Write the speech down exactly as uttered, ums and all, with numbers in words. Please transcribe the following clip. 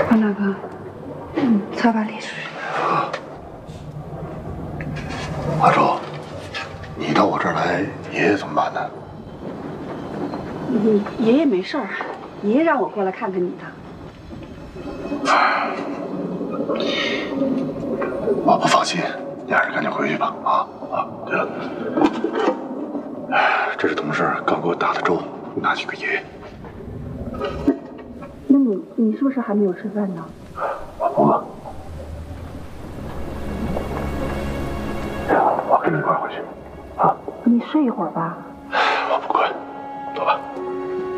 王大哥，嗯，策把李书。 阿周，你到我这儿来，爷爷怎么办呢？ 嗯，爷爷没事儿，爷爷让我过来看看你的。 我不放心，你还是赶紧回去吧。啊啊，对了，这是同事刚给我打的粥，你拿去给爷爷。 那你你是不是还没有吃饭呢？ 我不饿。我跟你一块回去。啊， 你睡一会儿吧。